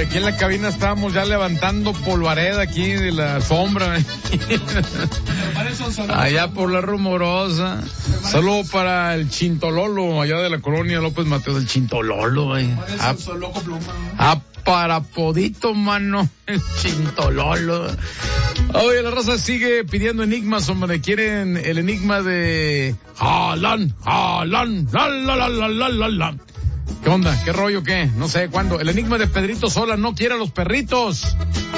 aquí en la cabina estábamos ya levantando polvareda aquí de la alfombra. Allá por la Rumorosa. Saludo para el Chintololo, allá de la colonia López Mateos, el Chintololo, para podito, mano, el Chintololo. Oye, la raza sigue pidiendo enigmas, hombre. Quieren el enigma de Haaland. ¿Qué onda? ¿Qué rollo? ¿Qué? No sé cuándo. El enigma de Pedrito Sola no quiere a los perritos.